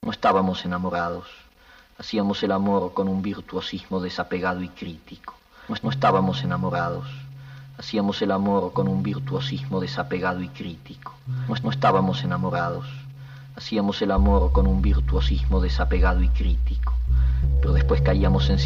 No estábamos enamorados, hacíamos el amor con un virtuosismo desapegado y crítico. No estábamos enamorados, hacíamos el amor con un virtuosismo desapegado y crítico. No estábamos enamorados, hacíamos el amor con un virtuosismo desapegado y crítico. Pero después caíamos en